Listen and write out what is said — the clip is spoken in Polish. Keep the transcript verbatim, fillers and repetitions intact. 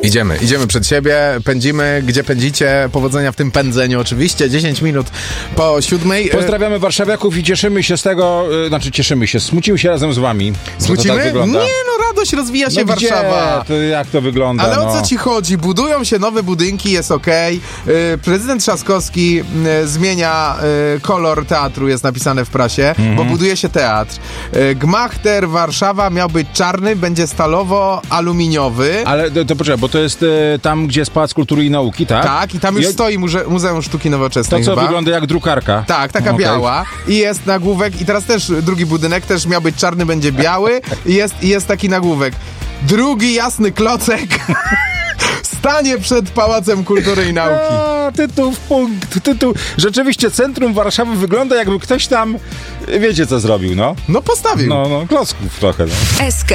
Idziemy, idziemy przed siebie, pędzimy, gdzie pędzicie, powodzenia w tym pędzeniu oczywiście, dziesięć minut po siódmej. Pozdrawiamy warszawiaków i cieszymy się z tego, yy, znaczy cieszymy się, smucimy się razem z wami. Smucimy? Tak nie no, radość, rozwija się no Warszawa. Gdzie? To jak to wygląda? Ale no. o co ci chodzi? Budują się nowe budynki, jest okej. Okay. Yy, prezydent Trzaskowski yy, zmienia yy, kolor teatru, jest napisane w prasie, mm-hmm. bo buduje się teatr. Yy, Gmachter Warszawa miał być czarny, będzie stalowo-aluminiowy. Ale to, to poczekaj, bo to jest y, tam, gdzie jest Pałac Kultury i Nauki, tak? Tak, i tam już I... stoi Muze- Muzeum Sztuki Nowoczesnej. To co, chyba. wygląda jak drukarka. Tak, taka okay. biała. I jest nagłówek, i teraz też drugi budynek też miał być czarny, będzie biały. I jest, i jest taki nagłówek. Drugi jasny klocek stanie przed Pałacem Kultury i Nauki. A, tytuł w punkt, tytuł. Rzeczywiście centrum Warszawy wygląda, jakby ktoś tam, wiecie co zrobił, no? No postawił. No, no, klocków trochę. No. S K